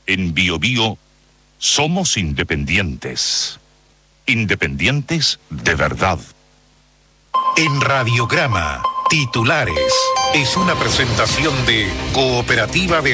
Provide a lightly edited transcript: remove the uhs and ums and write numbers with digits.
En BioBio somos independientes. Independientes de verdad. En Radiograma, titulares. Es una presentación de Cooperativa de